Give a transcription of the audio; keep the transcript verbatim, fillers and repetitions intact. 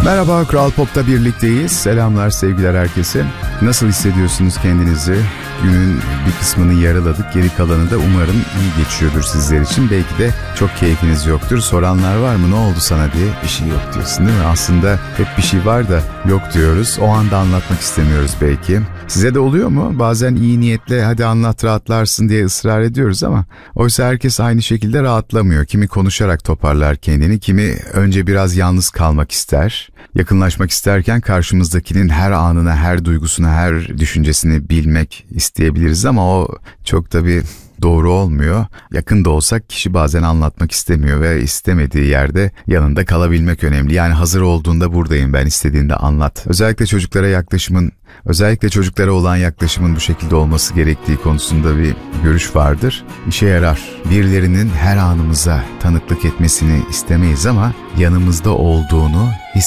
Merhaba, Kral Pop'ta birlikteyiz. Selamlar, sevgiler herkese. Nasıl hissediyorsunuz kendinizi? Günün bir kısmını yarıladık. Geri kalanı da umarım iyi geçiyordur sizler için. Belki de çok keyfiniz yoktur. Soranlar var mı? Ne oldu sana diye. Bir şey yok diyorsun değil mi? Aslında hep bir şey var da yok diyoruz. O anda anlatmak istemiyoruz belki. Size de oluyor mu? Bazen iyi niyetle hadi anlat rahatlarsın diye ısrar ediyoruz ama oysa herkes aynı şekilde rahatlamıyor. Kimi konuşarak toparlar kendini, kimi önce biraz yalnız kalmak ister. Yakınlaşmak isterken karşımızdakinin her anına, her duygusuna, her düşüncesini bilmek isteyebiliriz ama o çok da bir doğru olmuyor. Yakın da olsak kişi bazen anlatmak istemiyor ve istemediği yerde yanında kalabilmek önemli. Yani hazır olduğunda buradayım ben, istediğinde anlat. Özellikle çocuklara yaklaşımın, özellikle çocuklara olan yaklaşımın bu şekilde olması gerektiği konusunda bir görüş vardır. İşe yarar. Birilerinin her anımıza tanıklık etmesini istemeyiz ama yanımızda olduğunu